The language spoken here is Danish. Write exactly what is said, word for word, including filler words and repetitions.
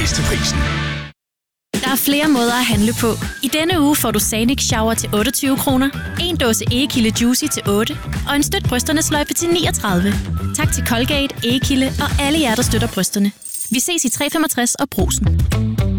pris til prisen. Der er flere måder at handle på. I denne uge får du Sanik Shower til otteogtyve kroner, en dåse Egekilde Juicy til otte og en støt brysternes løjpe til niogtredive. Tak til Colgate, Egekilde og alle jer, der støtter brysterne. Vi ses i tre femogtres og Brugsen.